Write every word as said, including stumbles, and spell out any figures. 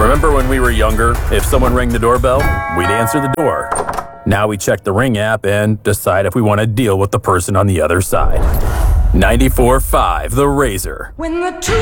Remember when we were younger, if someone rang the doorbell, we'd answer the door. Now we check the Ring app and decide if we want to deal with the person on the other side. ninety-four point five The Razor. When the two